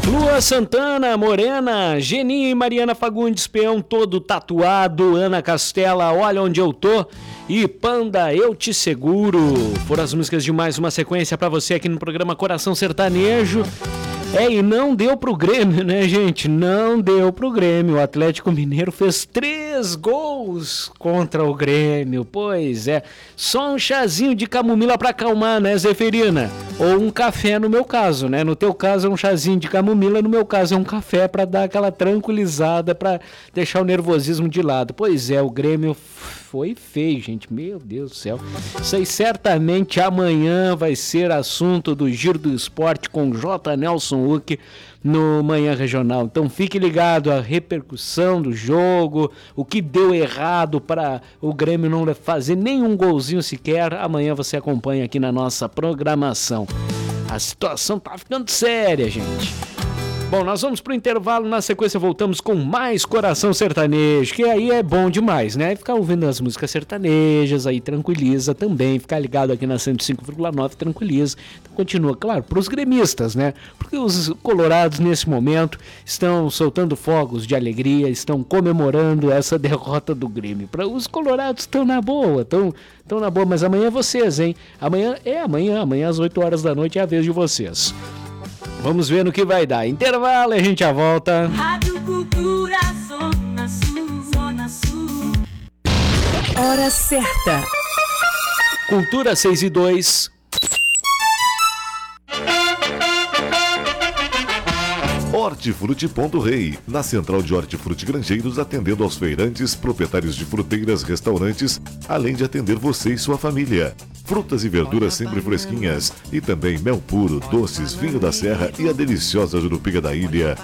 Lua Santana, Morena, Geni e Mariana Fagundes, peão todo tatuado, Ana Castela, Olha Onde Eu Tô e Panda, Eu Te Seguro. Foram as músicas de mais uma sequência pra você aqui no programa Coração Sertanejo. E não deu pro Grêmio, né, gente? Não deu pro Grêmio. O Atlético Mineiro fez 3 gols contra o Grêmio. Pois é. Só um chazinho de camomila pra acalmar, né, Zeferina? Ou um café no meu caso, né? No teu caso é um chazinho de camomila, no meu caso é um café pra dar aquela tranquilizada, pra deixar o nervosismo de lado. Pois é, o Grêmio foi feio, gente. Meu Deus do céu. Isso aí certamente amanhã vai ser assunto do Giro do Esporte com J. Nelson Uck no Manhã Regional. Então fique ligado à repercussão do jogo, o que deu errado para o Grêmio não fazer nenhum golzinho sequer. Amanhã você acompanha aqui na nossa programação. A situação tá ficando séria, gente. Bom, nós vamos pro intervalo, na sequência voltamos com mais Coração Sertanejo, que aí é bom demais, né? Ficar ouvindo as músicas sertanejas, aí tranquiliza também, ficar ligado aqui na 105,9 tranquiliza. Então continua, claro, pros gremistas, né? Porque os colorados nesse momento estão soltando fogos de alegria, estão comemorando essa derrota do Grêmio. Os colorados estão na boa, estão na boa, mas amanhã é vocês, hein? Amanhã às 8 horas da noite é a vez de vocês. Vamos ver no que vai dar. Intervalo e a gente já volta. Rádio Cultura, Zona Sul, Zona Sul. Hora certa. Cultura 6:02. Hortifruti Ponto Rei, na central de Hortifruti Grangeiros, atendendo aos feirantes, proprietários de fruteiras, restaurantes, além de atender você e sua família. Frutas e verduras sempre fresquinhas e também mel puro, doces, vinho da serra e a deliciosa jurupiga da ilha.